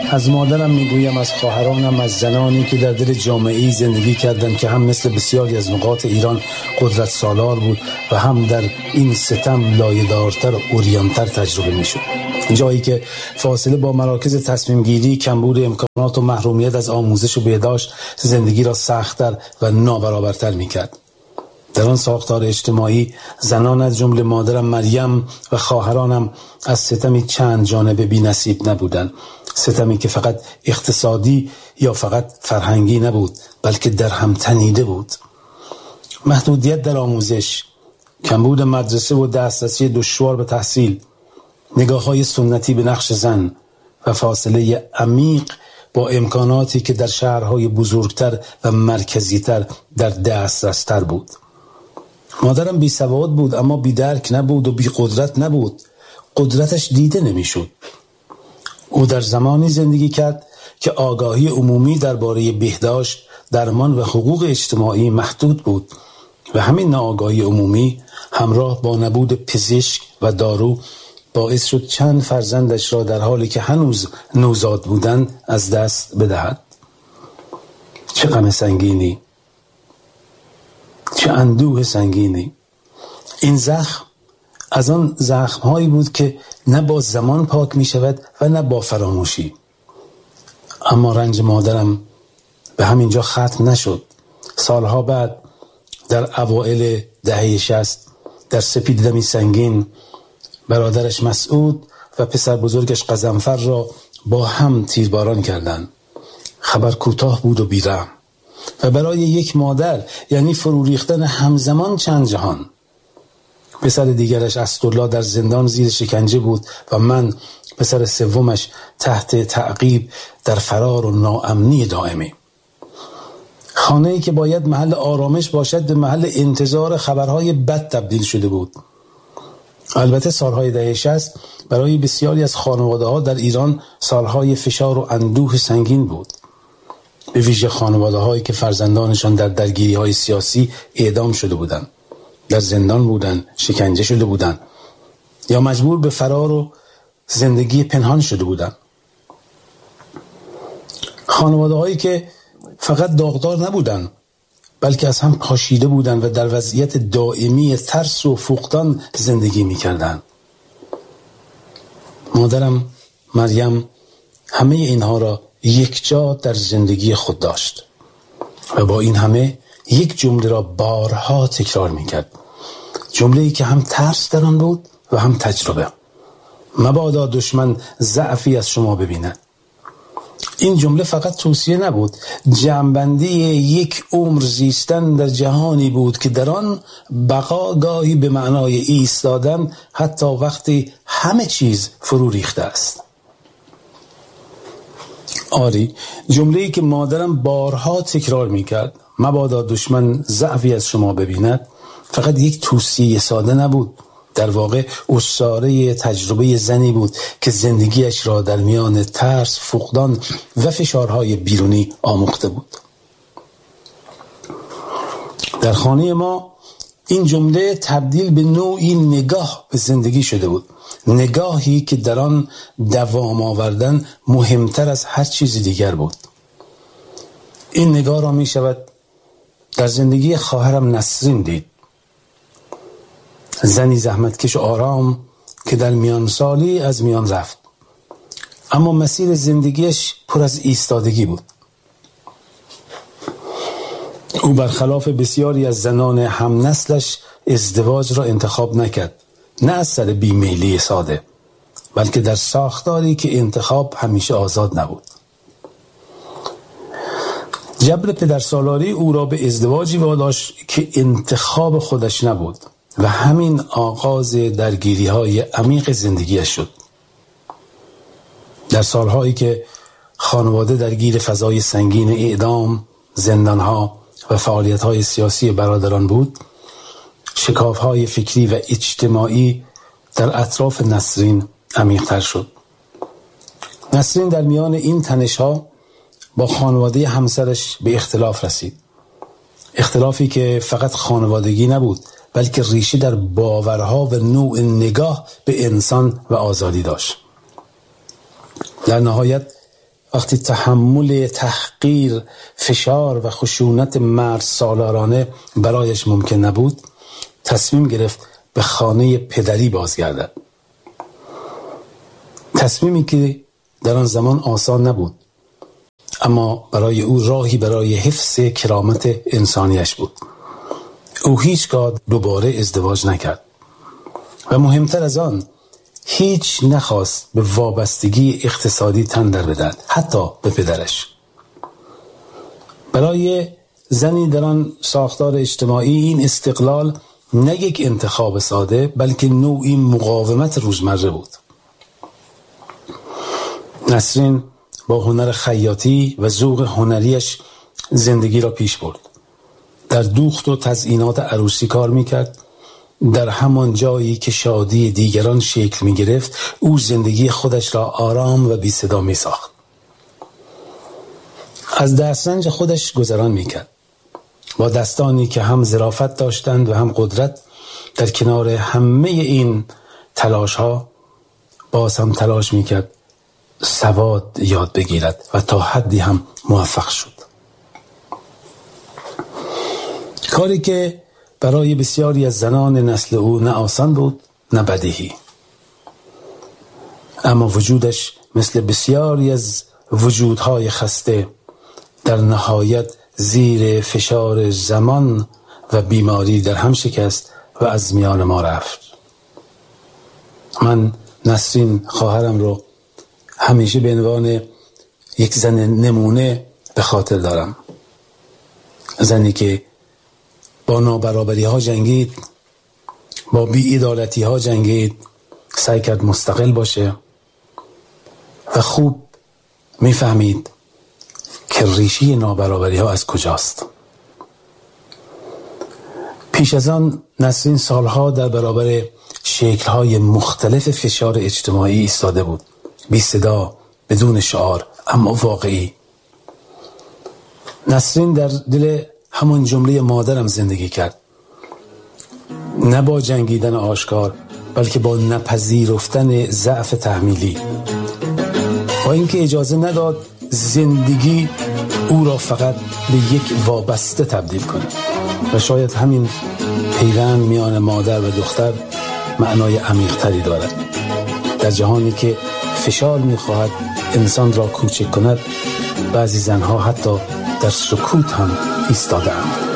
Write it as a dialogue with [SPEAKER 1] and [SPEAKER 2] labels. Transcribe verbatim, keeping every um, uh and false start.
[SPEAKER 1] از مادرم میگویم، از خواهرانم، از زنانی که در دل جامعه‌ای زندگی کردند که هم مثل بسیاری از نقاط ایران قدرت سالار بود و هم در این ستم لایه‌دارتر و عریان‌تر تجربه میشد. جایی که فاصله با مراکز تصمیم گیری، کمبود امکانات و محرومیت از آموزش و بهداشت زندگی را سخت‌تر و نابرابرتر میکرد. در آن ساختار اجتماعی زنان از جمله مادرم مریم و خواهرانم از ستمی چند جانبه بی نصیب نبودند. ستمی که فقط اقتصادی یا فقط فرهنگی نبود، بلکه در هم تنیده بود. محدودیت در آموزش، کمبود مدرسه و دسترسی دشوار به تحصیل، نگاه‌های سنتی به نقش زن و فاصله عمیق با امکاناتی که در شهرهای بزرگتر و مرکزیتر در دسترستر بود. مادرم بی سواد بود، اما بی درک نبود و بی قدرت نبود. قدرتش دیده نمیشد. او در زمانی زندگی کرد که آگاهی عمومی درباره بهداشت، درمان و حقوق اجتماعی محدود بود و همین ناآگاهی عمومی همراه با نبود پزشک و دارو باعث شد چند فرزندش را در حالی که هنوز نوزاد بودند از دست بدهد. چه غم سنگینی، چه اندوه سنگینی. این زخم از آن زخم‌هایی بود که نه با زمان پاک می شود و نه با فراموشی. اما رنج مادرم به همینجا ختم نشد. سالها بعد در اوایل دهه شصت در سپیددمی سنگین برادرش مسعود و پسر بزرگش قزنفر را با هم تیرباران کردند. خبر کوتاه بود و بی‌رحم و برای یک مادر یعنی فرو ریختن همزمان چند جهان. پسر دیگرش اسدالله در زندان زیر شکنجه بود و من پسر سومش تحت تعقیب در فرار و ناامنی دائمی. خانه‌ای که باید محل آرامش باشد به محل انتظار خبرهای بد تبدیل شده بود. البته سالهای دهه شصت برای بسیاری از خانواده‌ها در ایران سالهای فشار و اندوه سنگین بود، به ویژه خانواده‌هایی که فرزندانشان در درگیری‌های سیاسی اعدام شده بودند، در زندان بودند، شکنجه شده بودند یا مجبور به فرار و زندگی پنهان شده بودند. خانواده‌هایی که فقط داغدار نبودند، بلکه از هم پاشیده بودند و در وضعیت دائمی ترس و فقدان زندگی می‌کردند. مادرم مریم همه اینها را یک جا در زندگی خود داشت و با این همه یک جمله را بارها تکرار می‌کرد. جمله‌ای که هم ترس در آن بود و هم تجربه. مبادا دشمن ضعفی از شما ببیند. این جمله فقط توصیه نبود، جمع‌بندی یک عمر زیستن در جهانی بود که در آن بقا گاهی به معنای ایستادن حتی وقتی همه چیز فرو ریخته است. آری، جمله‌ای که مادرم بارها تکرار می‌کرد، مبادا دشمن ضعفی از شما ببیند، فقط یک توصیه ساده نبود. در واقع اسطوره تجربه زنی بود که زندگیش را در میان ترس، فقدان و فشارهای بیرونی آموخته بود. در خانه ما این جمله تبدیل به نوعی نگاه به زندگی شده بود. نگاهی که در آن دوام آوردن مهمتر از هر چیز دیگر بود. این نگاه را می شود در زندگی خواهرم نسرین دید. زنی زحمتکش و آرام که در میان سالی از میان رفت، اما مسیر زندگیش پر از ایستادگی بود. او برخلاف بسیاری از زنان هم نسلش ازدواج را انتخاب نکرد، نه از سر بیمیلی ساده، بلکه در ساختاری که انتخاب همیشه آزاد نبود. جبر پدرسالاری او را به ازدواجی واداشت که انتخاب خودش نبود و همین آغاز درگیری‌های عمیق زندگیش شد. در سالهایی که خانواده درگیر فضای سنگین اعدام، زندانها و فعالیت‌های سیاسی برادران بود، شکاف‌های فکری و اجتماعی در اطراف نسرین عمیق‌تر شد. نسرین در میان این تنش‌ها با خانواده همسرش به اختلاف رسید. اختلافی که فقط خانوادگی نبود، بلکه ریشه در باورها و نوع نگاه به انسان و آزادی داشت. در نهایت وقتی تحمل تحقیر، فشار و خشونت مرد سالارانه برایش ممکن نبود، تصمیم گرفت به خانه پدری بازگردد. تصمیمی که در آن زمان آسان نبود، اما برای او راهی برای حفظ کرامت انسانیش بود. او هیچگاه دوباره ازدواج نکرد و مهمتر از آن هیچ نخواست به وابستگی اقتصادی تن در بدهد، حتی به پدرش. برای زنی در آن ساختار اجتماعی این استقلال نه یک انتخاب ساده، بلکه نوعی مقاومت روزمره بود. نسرین با هنر خیاطی و ذوق هنریش زندگی را پیش برد. در دوخت و تزیینات عروسی کار میکرد. در همان جایی که شادی دیگران شکل می گرفت، او زندگی خودش را آرام و بی صدا می ساخت. از دسترنج خودش گذران می کرد. با دستانی که هم ظرافت داشتند و هم قدرت، در کنار همه این تلاش ها باز هم تلاش می کرد سواد یاد بگیرد و تا حدی هم موفق شد. کاری که برای بسیاری از زنان نسل او نه آسان بود نه بدیهی، اما وجودش مثل بسیاری از وجودهای خسته در نهایت زیر فشار زمان و بیماری در هم شکست و از میان ما رفت. من نسرین خواهرم رو همیشه به عنوان یک زن نمونه به خاطر دارم. زنی که با نابرابری ها جنگید، با بی‌عدالتی ها جنگید، سعی کرد مستقل باشه و خوب میفهمید که ریشه نابرابری ها از کجاست. پیش از آن نسرین سالها در برابر شکل‌های مختلف فشار اجتماعی ایستاده بود، بی صدا، بدون شعار، اما واقعی. نسرین در دل همون جمله مادرم زندگی کرد، نه با جنگیدن آشکار، بلکه با نپذیرفتن ضعف تحمیلی، با اینکه اجازه نداد زندگی او را فقط به یک وابسته تبدیل کنه. و شاید همین پیوند میان مادر و دختر معنای عمیق‌تری دارد. در جهانی که فشار می‌خواهد انسان را کوچک کند، بعضی زنها حتی در سکوت هم ایستاده‌اند.